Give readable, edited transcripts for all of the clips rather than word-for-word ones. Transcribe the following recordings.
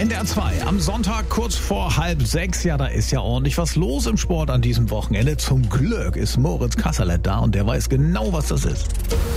NDR 2 am Sonntag kurz vor 5:30. Ja, da ist ja ordentlich was los im Sport an diesem Wochenende. Zum Glück ist Moritz Kasserlet da und der weiß genau, was das ist.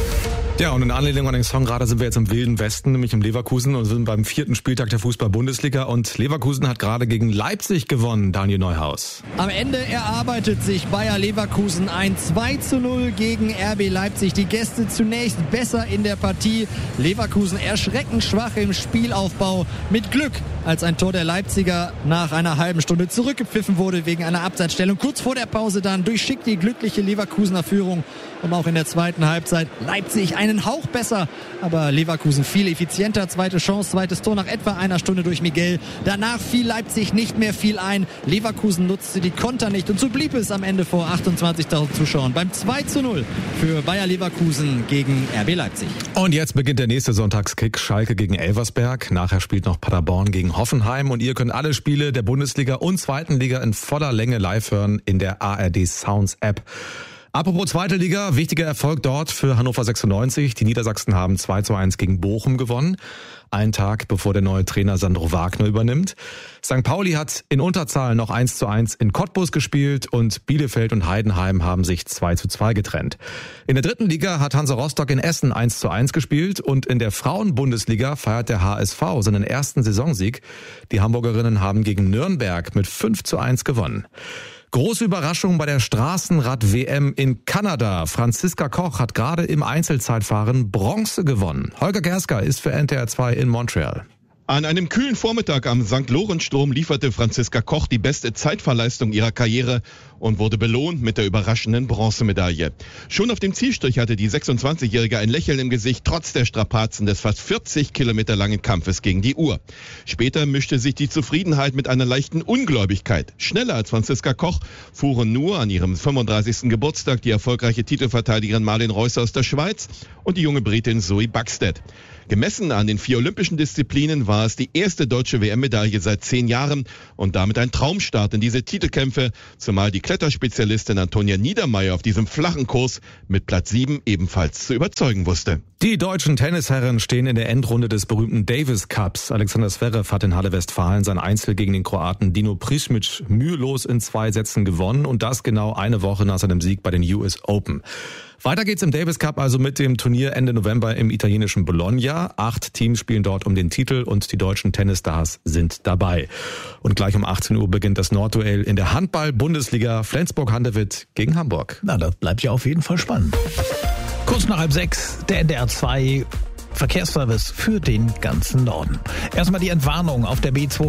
Ja, und in Anlehnung an den Song gerade sind wir jetzt im Wilden Westen, nämlich im Leverkusen und sind beim 4. Spieltag der Fußball-Bundesliga und Leverkusen hat gerade gegen Leipzig gewonnen, Daniel Neuhaus. Am Ende erarbeitet sich Bayer Leverkusen ein 2:0 gegen RB Leipzig. Die Gäste zunächst besser in der Partie. Leverkusen erschreckend schwach im Spielaufbau. Mit Glück, als ein Tor der Leipziger nach einer halben Stunde zurückgepfiffen wurde wegen einer Abseitsstellung. Kurz vor der Pause dann durchschickt die glückliche Leverkusener Führung. Und auch in der zweiten Halbzeit Leipzig einen Hauch besser, aber Leverkusen viel effizienter. Zweite Chance, zweites Tor nach etwa einer Stunde durch Miguel. Danach fiel Leipzig nicht mehr viel ein. Leverkusen nutzte die Konter nicht und so blieb es am Ende vor 28.000 Zuschauern beim 2:0 für Bayer Leverkusen gegen RB Leipzig. Und jetzt beginnt der nächste Sonntagskick. Schalke gegen Elversberg. Nachher spielt noch Paderborn gegen Hoffenheim und ihr könnt alle Spiele der Bundesliga und zweiten Liga in voller Länge live hören in der ARD Sounds App. Apropos zweite Liga, wichtiger Erfolg dort für Hannover 96. Die Niedersachsen haben 2:1 gegen Bochum gewonnen. Einen Tag bevor der neue Trainer Sandro Wagner übernimmt. St. Pauli hat in Unterzahl noch 1:1 in Cottbus gespielt und Bielefeld und Heidenheim haben sich 2:2 getrennt. In der dritten Liga hat Hansa Rostock in Essen 1:1 gespielt und in der Frauenbundesliga feiert der HSV seinen ersten Saisonsieg. Die Hamburgerinnen haben gegen Nürnberg mit 5:1 gewonnen. Große Überraschung bei der Straßenrad-WM in Kanada. Franziska Koch hat gerade im Einzelzeitfahren Bronze gewonnen. Holger Gerska ist für NDR 2 in Montreal. An einem kühlen Vormittag am St. Lorenzstrom lieferte Franziska Koch die beste Zeitfahrleistung ihrer Karriere und wurde belohnt mit der überraschenden Bronzemedaille. Schon auf dem Zielstrich hatte die 26-Jährige ein Lächeln im Gesicht, trotz der Strapazen des fast 40 Kilometer langen Kampfes gegen die Uhr. Später mischte sich die Zufriedenheit mit einer leichten Ungläubigkeit. Schneller als Franziska Koch fuhren nur an ihrem 35. Geburtstag die erfolgreiche Titelverteidigerin Marlen Reus aus der Schweiz und die junge Britin Zoe Buxted. Gemessen an den 4 olympischen Disziplinen war es die erste deutsche WM-Medaille seit 10 Jahren und damit ein Traumstart in diese Titelkämpfe, zumal die Kletterspezialistin Antonia Niedermeyer auf diesem flachen Kurs mit Platz 7 ebenfalls zu überzeugen wusste. Die deutschen Tennisherren stehen in der Endrunde des berühmten Davis Cups. Alexander Zverev hat in Halle Westfalen sein Einzel gegen den Kroaten Dino Prismic mühelos in 2 Sätzen gewonnen und das genau eine Woche nach seinem Sieg bei den US Open. Weiter geht's im Davis Cup also mit dem Turnier Ende November im italienischen Bologna. 8 Teams spielen dort um den Titel und die deutschen Tennisstars sind dabei. Und gleich um 18 Uhr beginnt das Nordduell in der Handball-Bundesliga Flensburg-Handewitt gegen Hamburg. Na, das bleibt ja auf jeden Fall spannend. Kurz nach 5:30, der NDR 2 Verkehrsservice für den ganzen Norden. Erstmal die Entwarnung auf der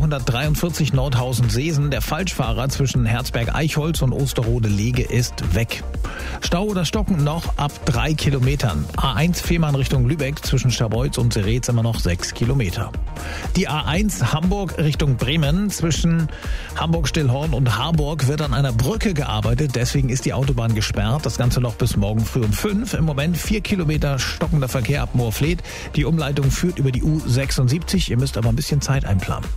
B243 Nordhausen-Seesen. Der Falschfahrer zwischen Herzberg-Eichholz und Osterode-Lege ist weg. Stau oder Stocken noch ab 3 Kilometern. A1 Fehmarn Richtung Lübeck zwischen Scharbeutz und Seretz immer noch 6 Kilometer. Die A1 Hamburg Richtung Bremen zwischen Hamburg-Stillhorn und Harburg wird an einer Brücke gearbeitet. Deswegen ist die Autobahn gesperrt. Das Ganze noch bis morgen früh um 5. Im Moment 4 Kilometer stockender Verkehr ab Moorfleet. Die Umleitung führt über die U76. Ihr müsst aber ein bisschen Zeit einplanen.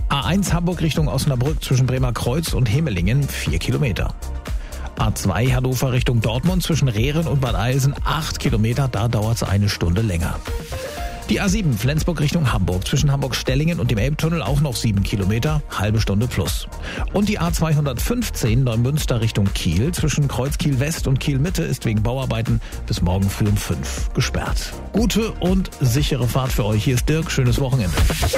A1 Hamburg Richtung Osnabrück zwischen Bremerkreuz und Hemelingen 4 Kilometer. A2 Hannover Richtung Dortmund zwischen Rehren und Bad Eilsen 8 Kilometer. Da dauert es eine Stunde länger. Die A7 Flensburg Richtung Hamburg zwischen Hamburg-Stellingen und dem Elbtunnel auch noch 7 Kilometer, halbe Stunde plus. Und die A215 Neumünster Richtung Kiel zwischen Kreuz Kiel West und Kiel Mitte ist wegen Bauarbeiten bis morgen früh um 5 gesperrt. Gute und sichere Fahrt für euch. Hier ist Dirk, schönes Wochenende.